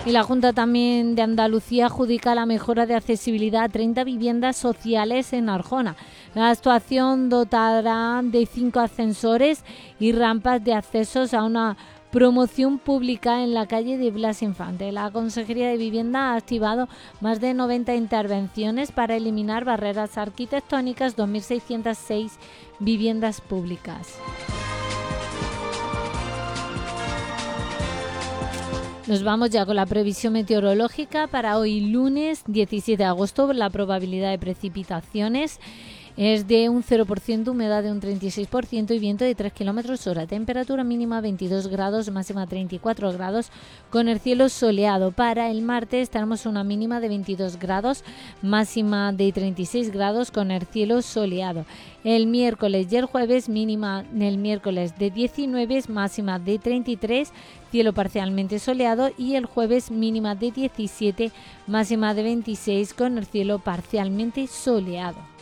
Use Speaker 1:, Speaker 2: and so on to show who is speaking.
Speaker 1: Y la Junta también de Andalucía adjudica la mejora de accesibilidad a 30 viviendas sociales en Arjona. La actuación dotará de 5 ascensores y rampas de accesos a una promoción pública en la calle de Blas Infante. La Consejería de Vivienda ha activado más de 90 intervenciones para eliminar barreras arquitectónicas, 2.606 viviendas públicas. Nos vamos ya con la previsión meteorológica para hoy lunes 17 de agosto. La probabilidad de precipitaciones es de un 0%, humedad de un 36% y viento de 3 km/h. Temperatura mínima 22 grados, máxima 34 grados, con el cielo soleado. Para el martes tenemos una mínima de 22 grados, máxima de 36 grados, con el cielo soleado. El miércoles y el jueves mínima el miércoles de 19, máxima de 33, cielo parcialmente soleado, y el jueves mínima de 17, máxima de 26, con el cielo parcialmente soleado.